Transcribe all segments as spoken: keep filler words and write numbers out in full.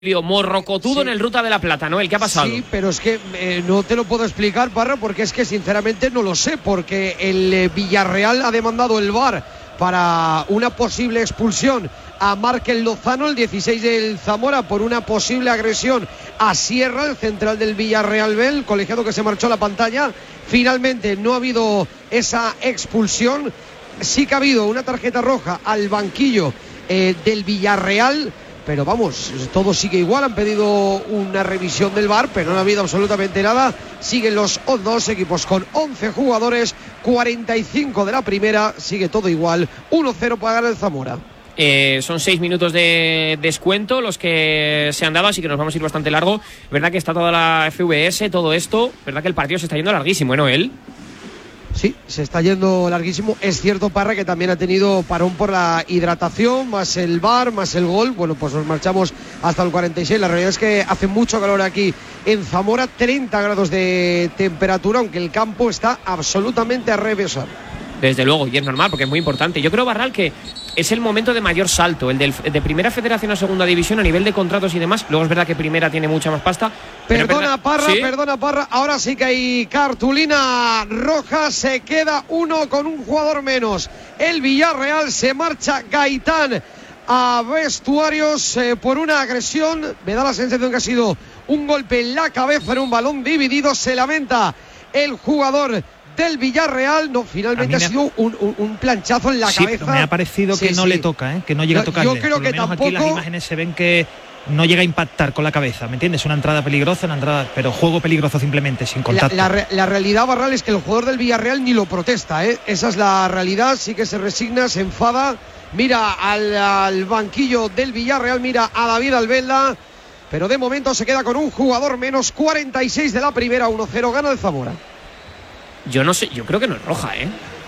morrocotudo sí. en el Ruta de la Plata, ¿no? ¿El qué ha pasado? Sí, pero es que eh, no te lo puedo explicar, Parra, porque es que sinceramente no lo sé, porque el eh, Villarreal ha demandado el V A R para una posible expulsión a Márquez Lozano, el dieciséis del Zamora, por una posible agresión a Sierra, el central del Villarreal B, el colegiado que se marchó a la pantalla. Finalmente no ha habido esa expulsión, sí que ha habido una tarjeta roja al banquillo eh, del Villarreal. Pero vamos, todo sigue igual. Han pedido una revisión del V A R, pero no ha habido absolutamente nada. Siguen los dos equipos con once jugadores, cuarenta y cinco de la primera. Sigue todo igual, uno cero para ganar el Zamora. Eh, son seis minutos de descuento los que se han dado, así que nos vamos a ir bastante largo. Verdad que está toda la F V S, todo esto. Verdad que el partido se está yendo larguísimo, ¿eh, Noel? Sí, se está yendo larguísimo. Es cierto, Parra, que también ha tenido parón por la hidratación, más el V A R, más el gol. Bueno, pues nos marchamos hasta el cuarenta y seis. La realidad es que hace mucho calor aquí en Zamora, treinta grados de temperatura, aunque el campo está absolutamente a revesar. Desde luego, y es normal, porque es muy importante. Yo creo, Barral, que es el momento de mayor salto, el del, de primera federación a segunda división a nivel de contratos y demás. Luego es verdad que primera tiene mucha más pasta. Perdona, Parra, ¿sí? perdona, Parra. Ahora sí que hay cartulina roja. Se queda uno con un jugador menos. El Villarreal, se marcha Gaitán a vestuarios eh, por una agresión. Me da la sensación que ha sido un golpe en la cabeza en un balón dividido. Se lamenta el jugador del Villarreal. No, finalmente ha sido ha... un, un, un planchazo en la sí, cabeza. Pero me ha parecido que sí, no sí. le toca, ¿eh? que no llega no, a tocarle. Yo creo Por que lo menos tampoco. Aquí las imágenes se ven que no llega a impactar con la cabeza, ¿me entiendes? Una entrada peligrosa, una entrada, pero juego peligroso simplemente, sin contacto. La, la, la realidad, Barral, es que el jugador del Villarreal ni lo protesta, ¿eh? Esa es la realidad. Sí que se resigna, se enfada, mira al, al banquillo del Villarreal, mira a David Albelda, pero de momento se queda con un jugador menos. Cuarenta y seis de la primera, uno cero, gana el Zamora. Yo no sé, yo creo que no es roja, ¿eh?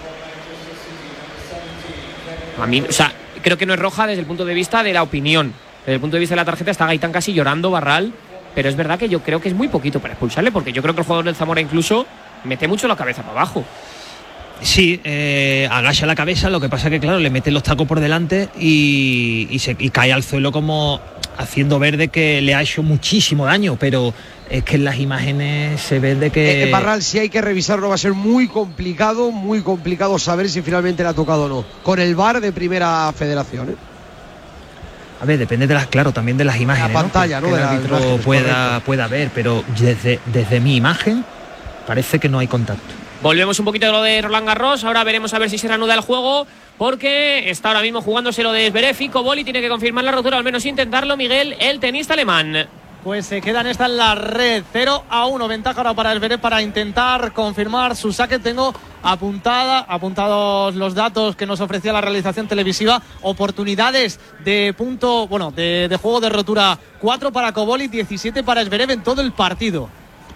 A mí, o sea, creo que no es roja desde el punto de vista de la opinión. Desde el punto de vista de la tarjeta está Gaitán casi llorando, Barral, pero es verdad que yo creo que es muy poquito para expulsarle, porque yo creo que el jugador del Zamora incluso mete mucho la cabeza para abajo. Sí, eh, agacha la cabeza, lo que pasa que claro, le mete los tacos por delante y, y, se, y cae al suelo como haciendo ver de que le ha hecho muchísimo daño, pero es que en las imágenes se ve de que... Eh, Barral, si hay que revisarlo va a ser muy complicado, muy complicado saber si finalmente le ha tocado o no, con el V A R de Primera Federación, ¿eh? A ver, depende de las, claro, también de las imágenes, la pantalla, ¿no? ¿no? Que, que el árbitro imágenes, pueda, pueda ver, pero desde, desde mi imagen parece que no hay contacto. Volvemos un poquito de lo de Roland Garros, ahora veremos a ver si se reanuda el juego, porque está ahora mismo jugándose lo de Zverev y Koboli tiene que confirmar la rotura, al menos intentarlo, Miguel, el tenista alemán. Pues se quedan esta en la red, cero a uno, ventaja ahora para Zverev para intentar confirmar su saque. Tengo apuntada, apuntados los datos que nos ofrecía la realización televisiva, oportunidades de punto, bueno, de, de juego de rotura, cuatro para Koboli, diecisiete para Zverev en todo el partido.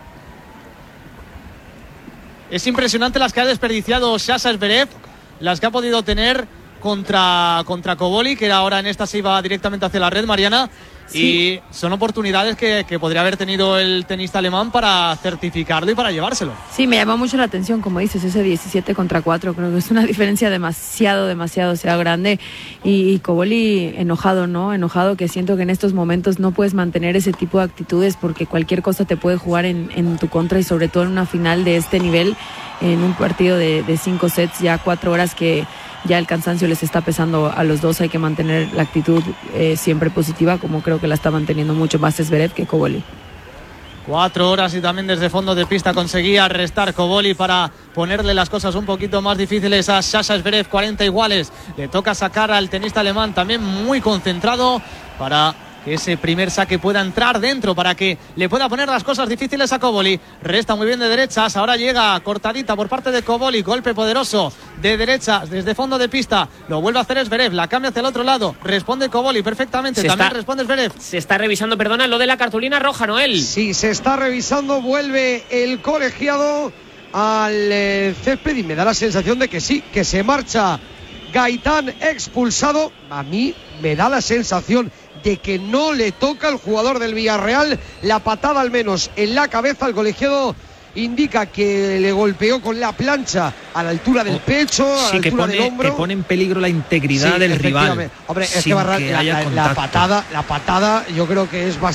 Es impresionante las que ha desperdiciado Sasha Zverev, las que ha podido tener contra, contra Koboli, que ahora en esta se iba directamente hacia la red, Mariana. Sí. Y son oportunidades que, que podría haber tenido el tenista alemán para certificarlo y para llevárselo. Sí, me llama mucho la atención, como dices, ese diecisiete contra cuatro, creo que es una diferencia demasiado, demasiado sea grande. Y, y Koboli enojado, ¿no? Enojado, que siento que en estos momentos no puedes mantener ese tipo de actitudes porque cualquier cosa te puede jugar en, en tu contra, y sobre todo en una final de este nivel, en un partido de, de cinco sets, ya cuatro horas que ya el cansancio les está pesando a los dos. Hay que mantener la actitud eh, siempre positiva, como creo que la está manteniendo mucho más Zverev que Koboli. Cuatro horas y también desde fondo de pista conseguía restar Koboli para ponerle las cosas un poquito más difíciles a Sasha Zverev. Cuarenta iguales, le toca sacar al tenista alemán también muy concentrado para que ese primer saque pueda entrar dentro, para que le pueda poner las cosas difíciles a Koboli. Resta muy bien de derechas, ahora llega cortadita por parte de Koboli, golpe poderoso de derechas desde fondo de pista, lo vuelve a hacer Zverev, la cambia hacia el otro lado, responde Koboli perfectamente, se también está, responde Zverev. Se está revisando, perdona, lo de la cartulina roja, Noel. Sí, se está revisando, vuelve el colegiado al eh, césped y me da la sensación de que sí, que se marcha Gaitán expulsado. A mí me da la sensación de que no le toca al jugador del Villarreal, la patada al menos en la cabeza al colegiado indica que le golpeó con la plancha a la altura del pecho, a sí, la que altura pone, del hombro. que pone en peligro la integridad Sí, del rival. Hombre, es sin que, Barral, que la, haya la, la contacto. patada, la patada yo creo que es bastante